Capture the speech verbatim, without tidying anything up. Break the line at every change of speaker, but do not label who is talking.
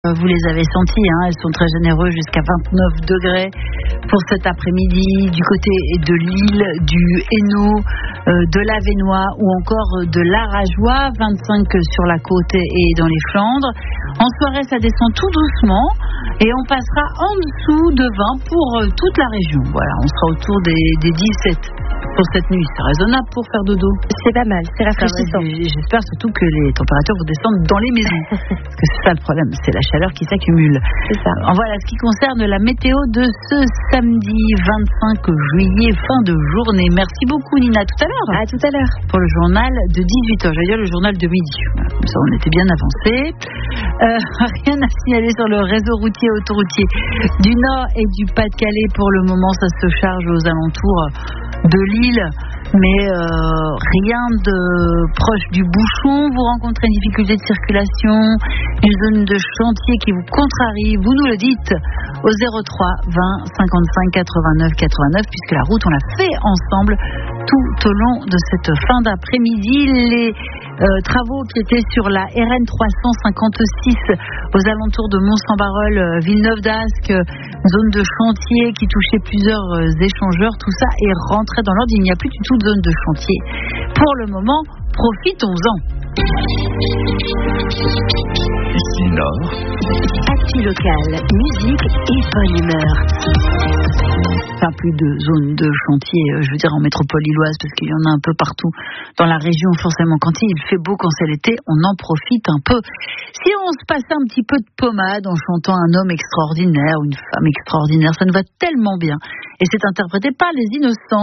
Vous les avez sentis, hein, elles sont très généreuses, jusqu'à vingt-neuf degrés pour cet après-midi, du côté de Lille, du Hainaut, euh, de l'Avesnois ou encore de l'Arageois, vingt-cinq sur la côte et dans les Flandres. En soirée, ça descend tout doucement et on passera en dessous de vingt pour euh, toute la région. Voilà, on sera autour des, des dix-sept pour cette nuit. C'est raisonnable pour faire dodo.
C'est pas mal, c'est rafraîchissant.
J'espère surtout que les températures vont descendre dans les maisons. Parce que c'est ça le problème, c'est la chaleur qui s'accumule.
C'est ça.
Voilà ce qui concerne la météo de ce samedi vingt-cinq juillet, fin de journée. Merci beaucoup Nina, à tout à l'heure.
À tout à l'heure.
Pour le journal de dix-huit heures, j'allais dire le journal de midi. Voilà, comme ça on était bien avancé. Euh, rien à signaler sur le réseau routier autoroutier du Nord et du Pas-de-Calais. Pour le moment, ça se charge aux alentours de Lille, mais euh, rien de proche du bouchon. Vous rencontrez une difficulté de circulation, une zone de chantier qui vous contrarie, vous nous le dites au zéro trois vingt cinquante-cinq quatre-vingt-neuf quatre-vingt-neuf, puisque la route on l'a fait ensemble tout au long de cette fin d'après-midi. Les euh, travaux qui étaient sur la R N trois cent cinquante-six aux alentours de Mont-Saint-Barreul, Villeneuve d'Ascq, zone de chantier qui touchait plusieurs euh, échangeurs, tout ça est rentré dans l'ordre. Il n'y a plus du tout de zone de chantier. Pour le moment, profitons-en.
Ici Nord.
Actu locale, musique et bonne humeur.
Pas plus de zones de chantier, je veux dire en métropole lilloise, parce qu'il y en a un peu partout dans la région. Forcément, quand il fait beau, quand c'est l'été, on en profite un peu. Si on se passait un petit peu de pommade en chantant un homme extraordinaire ou une femme extraordinaire, ça nous va tellement bien. Et c'est interprété par les Innocents.